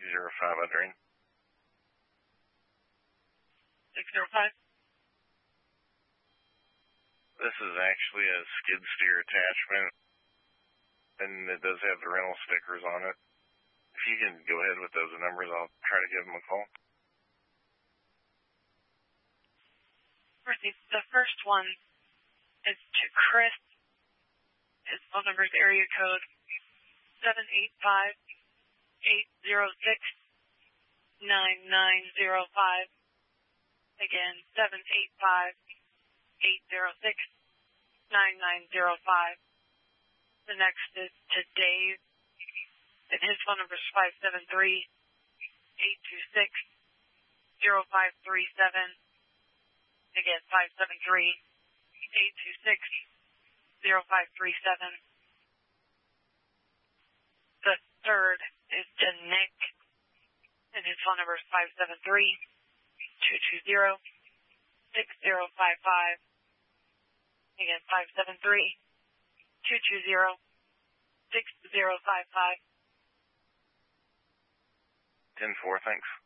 Adrian. 605. This is actually a skid steer attachment, and it does have the rental stickers on it. If you can go ahead with those numbers, I'll try to give them a call. The first one is to Chris. His phone number is area code 785-806-9905. Again, 785-806-9905. The next is to Dave, and his phone number is 573-826-0537. Again, 573-826-0537. The third is to Nick, and his phone number is 573-220-6055. Again, 573-220-6055. 10-4, thanks.